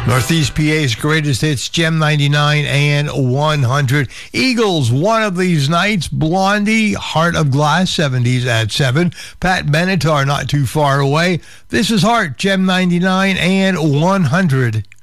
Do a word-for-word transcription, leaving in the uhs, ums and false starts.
Northeast P A's greatest hits, Gem ninety-nine and one hundred. Eagles, one of these nights. Blondie, Heart of Glass, seventies at seven. Pat Benatar, not too far away. This is Heart, Gem ninety-nine and one hundred.